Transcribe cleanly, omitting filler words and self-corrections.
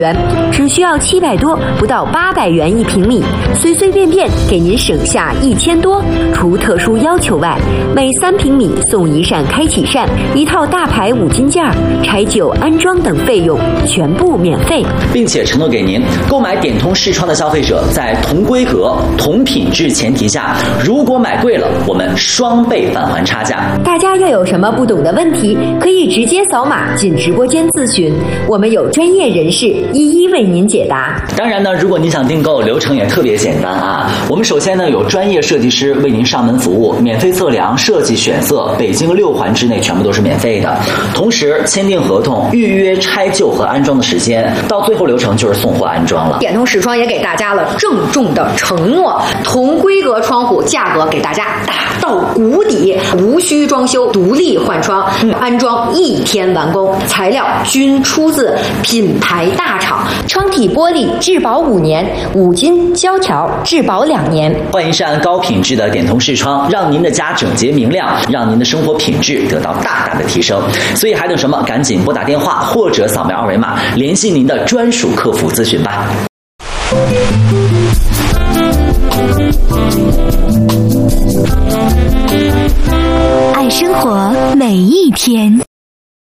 元，只需要700多，不到800元一平米，随随便便给您省下1000多。除特殊要求外，每3平米送1扇开启扇、1套大牌5金件，拆旧安装等费用全部免费， 并且承诺给您购买点通视窗的消费者，在同规格、同品质前提下，如果买贵了，我们双倍返还差价。 大家要有什么不懂的问题，可以直接扫码进直播间咨询，我们有专业人士一一为您解答。 当然呢，如果您想订购，流程也特别简单啊。我们首先呢有专业设计师为您上门服务，免费测量、设计、选色，北京6环之内全部都是免费的。同时签订合同，预约拆旧和安装的时间，到最后流程就是送货安装了。 点通视窗也给大家了郑重的承诺，同规格窗户价格给大家打到谷底，无需装修，独立换窗，安装1天完工，材料均出自品牌大厂， 窗体玻璃质保5年，5金胶条质保2年。 换一扇高品质的点通视窗，让您的家整洁明亮，让您的生活品质得到大大的提升。所以还等什么？赶紧拨打电话或者扫描2维码，联系您的专属客服咨询吧。 爱生活每一天。